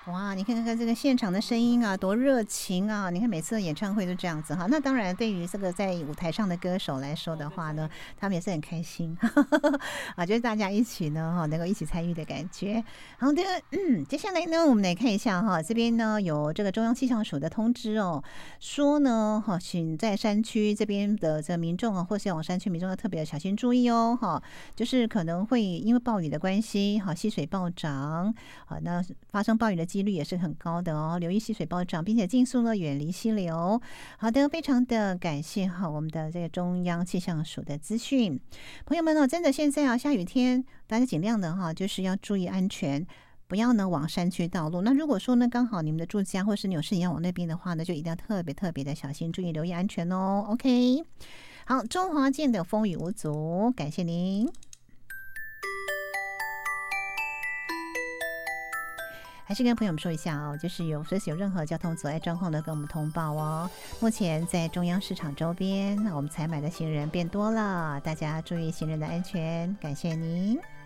哇，你看看这个现场的声音啊，多热情啊！你看每次的演唱会都这样子哈。那当然，对于这个在舞台上的歌手来说的话呢，他们也是很开心啊，就是大家一起呢哈，能够一起参与的感觉。好的，接下来呢，我们来看一下哈，这边呢有这个中央气象署的通知哦，说呢哈，请在山区这边的这民众啊，或是往山区民众要特别小心注意哦哈，就是可能会因为暴雨的关系哈，溪水暴涨啊，那发生暴雨的几率也是很高的哦，留意溪水暴涨，并且尽速呢远离溪流。好的，非常的感谢哈我们的这个中央气象署的资讯，朋友们呢，真的现在啊下雨天，大家尽量的哈就是要注意安全。不要呢往山区道路。那如果说呢刚好你们的住家或是你有事情要往那边的话呢，就一定要特别的小心，注意留意安全哦。OK， 好，中华舰的风雨无阻，感谢您。还是跟朋友们说一下哦，就是随时有任何交通阻碍状况的，跟我们通报哦。目前在中央市场周边，我们采买的行人变多了，大家注意行人的安全，感谢您。